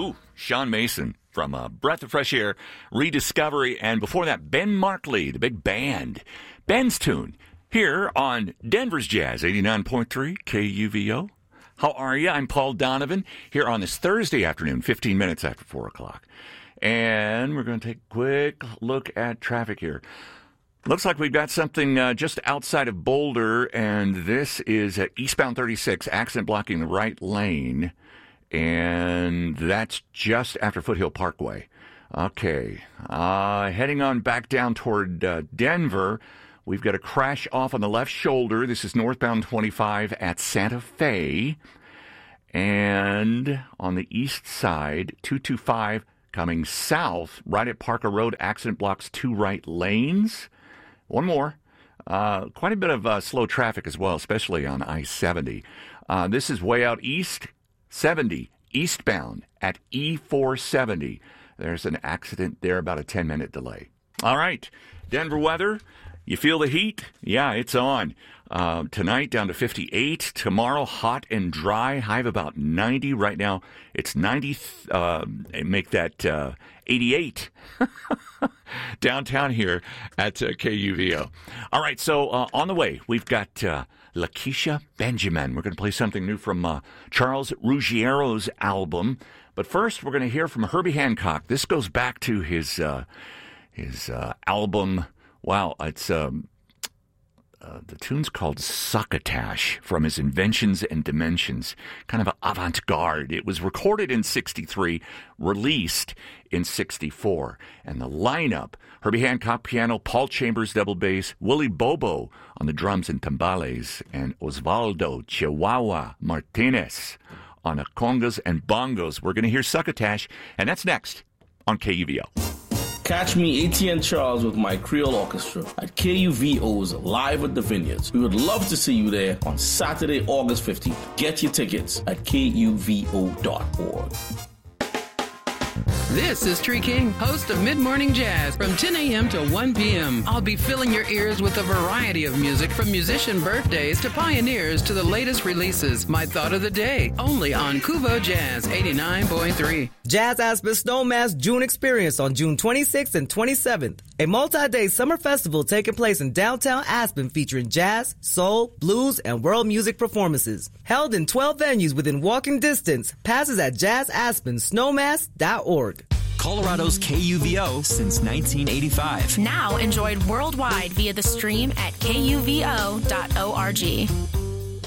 Ooh, Sean Mason from Breath of Fresh Air, Rediscovery, and before that, Ben Markley, the big band. Ben's tune here on Denver's Jazz, 89.3 KUVO. How are you? I'm Paul Donovan here on this Thursday afternoon, 15 minutes after 4 o'clock. And we're going to take a quick look at traffic here. Looks like we've got something just outside of Boulder, and this is eastbound 36, accident blocking the right lane. And that's just after Foothill Parkway. Okay. Heading on back down toward Denver, we've got a crash off on the left shoulder. This is northbound 25 at Santa Fe. And on the east side, 225 coming south, right at Parker Road, accident blocks 2 right lanes. One more. Quite a bit of slow traffic as well, especially on I-70. This is way out east. 70 eastbound at E470. There's an accident there, about a 10-minute delay. All right, Denver weather. You feel the heat? Yeah, it's on. Tonight down to 58. Tomorrow hot and dry. High of about 90. Right now it's 90. Make that 88 downtown here at KUVO. All right, so on the way we've got Lakeisha Benjamin. We're going to play something new from Charles Ruggiero's album. But first, we're going to hear from Herbie Hancock. This goes back to his album. Wow, it's the tune's called Succotash, from his Inventions and Dimensions. Kind of avant-garde. It was recorded in 63, released in 64. And the lineup: Herbie Hancock piano, Paul Chambers double bass, Willie Bobo on the drums and timbales, and Osvaldo Chihuahua Martinez on the congas and bongos. We're going to hear Succotash, and that's next on KUVO. Catch me, ATN Charles, with my Creole Orchestra at KUVO's Live at the Vineyards. We would love to see you there on Saturday, August 15th. Get your tickets at KUVO.org. This is Tree King, host of Mid-Morning Jazz from 10 a.m. to 1 p.m. I'll be filling your ears with a variety of music, from musician birthdays to pioneers to the latest releases. My thought of the day, only on Kuvo Jazz 89.3. Jazz Aspen Snowmass June Experience on June 26th and 27th. A multi-day summer festival taking place in downtown Aspen, featuring jazz, soul, blues, and world music performances. Held in 12 venues within walking distance. Passes at jazzaspensnowmass.org. Colorado's KUVO since 1985. Now enjoyed worldwide via the stream at kuvo.org.